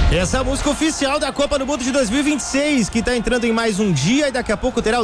Essa música oficial da Copa do Mundo de 2026, que está entrando em mais um dia e daqui a pouco terá o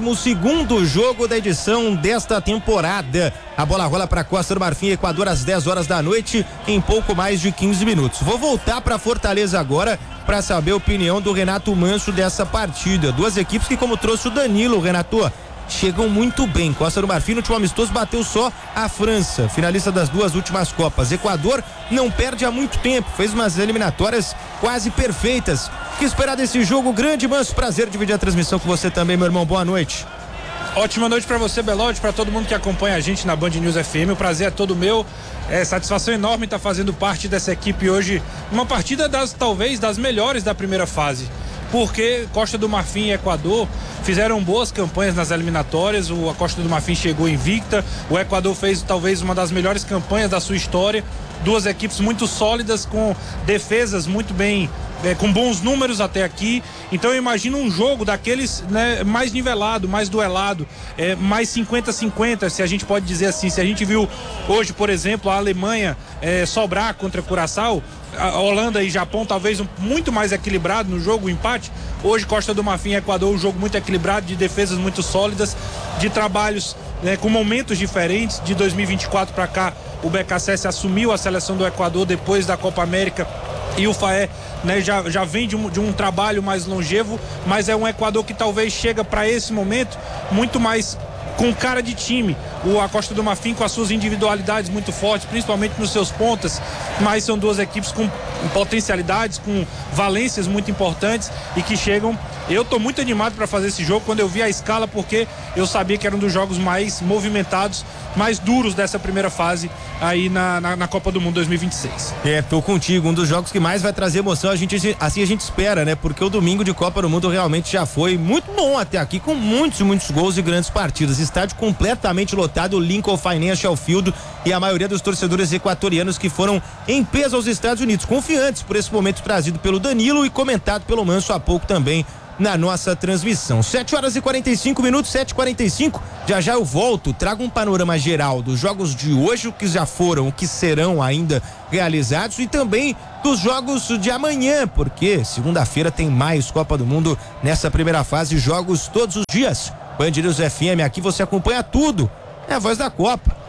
12º jogo da edição desta temporada. A bola rola para Costa do Marfim e Equador às 10 horas da noite, em pouco mais de 15 minutos. Vou voltar para Fortaleza agora para saber a opinião do Renato Manso dessa partida. Duas equipes que, como trouxe o Danilo, Renato, chegam muito bem. Costa do Marfim no último amistoso bateu só a França, finalista das duas últimas Copas. Equador não perde há muito tempo, fez umas eliminatórias quase perfeitas. O que esperar desse jogo grande, Manso? Prazer dividir a transmissão com você também, meu irmão. Boa noite. Ótima noite para você, Belotti, para todo mundo que acompanha a gente na Band News FM. O prazer é todo meu. Satisfação enorme estar fazendo parte dessa equipe hoje. Uma partida talvez das melhores da primeira fase. Porque Costa do Marfim e Equador fizeram boas campanhas nas eliminatórias. A Costa do Marfim chegou invicta, o Equador fez talvez uma das melhores campanhas da sua história. Duas equipes muito sólidas, com defesas muito bem, com bons números até aqui. Então eu imagino um jogo daqueles, né, mais nivelado, mais duelado, mais 50-50, se a gente pode dizer assim. Se a gente viu hoje, por exemplo, a Alemanha sobrar contra Curaçao, a Holanda e Japão talvez muito mais equilibrado no jogo, o empate. Hoje Costa do Marfim e Equador, um jogo muito equilibrado, de defesas muito sólidas, de trabalhos, né, com momentos diferentes. De 2024 para cá, o BKSS assumiu a seleção do Equador depois da Copa América e o Faé, né, já vem de um trabalho mais longevo, mas é um Equador que talvez chega para esse momento muito mais com cara de time. A Costa do Marfim com as suas individualidades muito fortes, principalmente nos seus pontas, mas são duas equipes com potencialidades, com valências muito importantes e que chegam. Eu estou muito animado para fazer esse jogo quando eu vi a escala, porque eu sabia que era um dos jogos mais movimentados, mais duros dessa primeira fase aí na Copa do Mundo 2026. Tô contigo, um dos jogos que mais vai trazer emoção, assim a gente espera, né? Porque o domingo de Copa do Mundo realmente já foi muito bom até aqui, com muitos gols e grandes partidas. Estádio completamente lotado, Lincoln Financial Field, e a maioria dos torcedores equatorianos que foram em peso aos Estados Unidos, confiantes por esse momento trazido pelo Danilo e comentado pelo Manso há pouco também na nossa transmissão. 7 horas e 45 minutos, 7h45. Já eu volto, trago um panorama geral dos jogos de hoje, o que já foram, o que serão ainda realizados, e também dos jogos de amanhã, porque segunda-feira tem mais Copa do Mundo nessa primeira fase, jogos todos os dias. Band News FM, aqui você acompanha tudo. É a voz da Copa.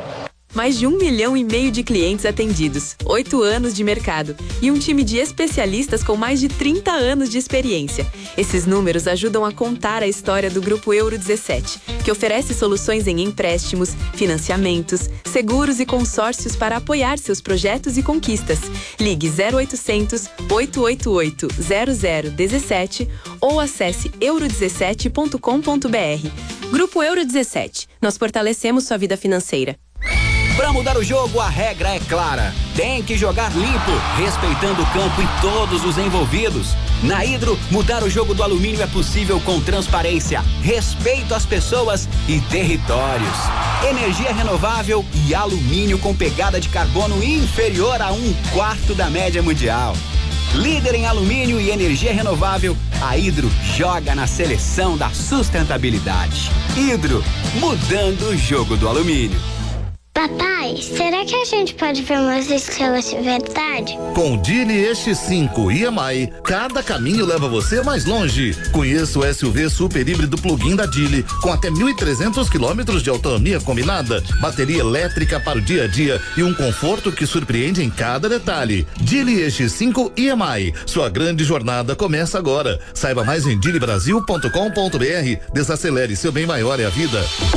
Mais de 1,5 milhão de clientes atendidos, 8 anos de mercado e um time de especialistas com mais de 30 anos de experiência. Esses números ajudam a contar a história do Grupo Euro 17, que oferece soluções em empréstimos, financiamentos, seguros e consórcios para apoiar seus projetos e conquistas. Ligue 0800 888 0017 ou acesse euro17.com.br. Grupo Euro 17. Nós fortalecemos sua vida financeira. Para mudar o jogo, a regra é clara. Tem que jogar limpo, respeitando o campo e todos os envolvidos. Na Hidro, mudar o jogo do alumínio é possível com transparência, respeito às pessoas e territórios. Energia renovável e alumínio com pegada de carbono inferior a 1/4 da média mundial. Líder em alumínio e energia renovável, a Hidro joga na seleção da sustentabilidade. Hidro, mudando o jogo do alumínio. Papai, será que a gente pode ver umas estrelas de verdade? Com Geely X5 e EMI, cada caminho leva você mais longe. Conheça o SUV super híbrido plug-in da Geely, com até 1.300 quilômetros de autonomia combinada, bateria elétrica para o dia a dia e um conforto que surpreende em cada detalhe. Geely X5 e EMI, sua grande jornada começa agora. Saiba mais em geelybrasil.com.br. Desacelere, seu bem maior é a vida.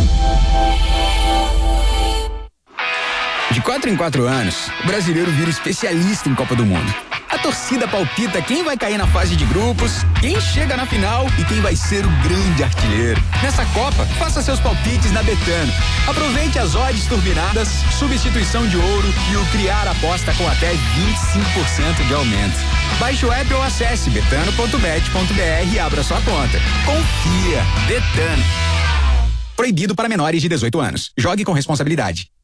De 4 em 4 anos, o brasileiro vira especialista em Copa do Mundo. A torcida palpita quem vai cair na fase de grupos, quem chega na final e quem vai ser o grande artilheiro. Nessa Copa, faça seus palpites na Betano. Aproveite as odds turbinadas, substituição de ouro e o criar aposta com até 25% de aumento. Baixe o app ou acesse betano.bet.br e abra sua conta. Confia. Betano. Proibido para menores de 18 anos. Jogue com responsabilidade.